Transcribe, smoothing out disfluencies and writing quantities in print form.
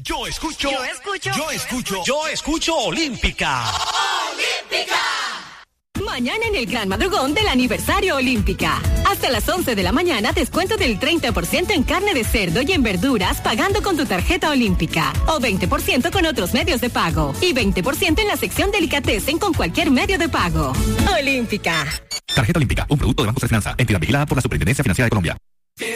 Yo escucho. Yo escucho. Yo escucho. Yo escucho Olímpica. ¡Olímpica! Mañana en el gran madrugón del aniversario Olímpica. Hasta las 11 de la mañana descuento del 30% en carne de cerdo y en verduras pagando con tu tarjeta Olímpica. O 20% con otros medios de pago. Y 20% en la sección Delicatessen con cualquier medio de pago. Olímpica. Tarjeta Olímpica, un producto de Banco de Finanza, entidad vigilada por la Superintendencia Financiera de Colombia.